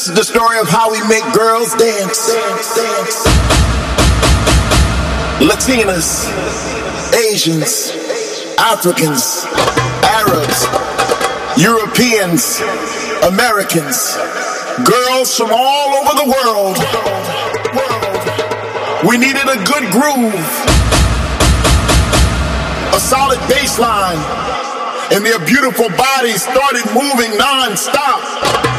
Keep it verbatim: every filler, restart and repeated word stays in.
This is the story of how we make girls dance. dance, dance. Latinas, Asians, Africans, Arabs, Europeans, Americans, girls from all over the world. We needed a good groove, a solid bass line, and their beautiful bodies started moving non-stop.